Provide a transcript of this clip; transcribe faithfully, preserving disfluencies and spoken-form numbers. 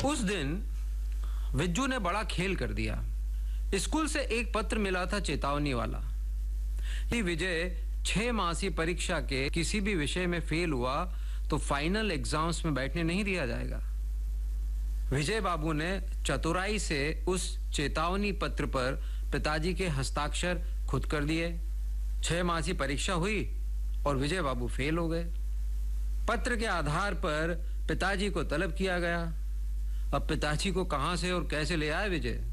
उस दिन विज्जू ने बड़ा खेल कर दिया। स्कूल से एक पत्र मिला था चेतावनी वाला कि विजय छह मासी परीक्षा के किसी भी विषय में फेल हुआ तो फाइनल एग्जाम्स में बैठने नहीं दिया जाएगा। विजय बाबू ने चतुराई से उस चेतावनी पत्र पर पिताजी के हस्ताक्षर खुद कर दिए। छह मासी परीक्षा हुई और विजय बाबू फेल हो गए। पत्र के आधार पर पिताजी को तलब किया गया। अब पिताजी को कहां से और कैसे ले आए विजय?